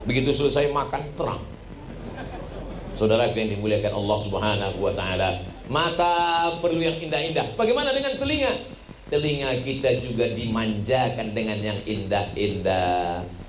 Begitu selesai makan, terang. Saudara yang dimuliakan Allah Subhanahu wa Ta'ala, mata perlu yang indah-indah. Bagaimana dengan telinga? Telinga kita juga dimanjakan dengan yang indah-indah.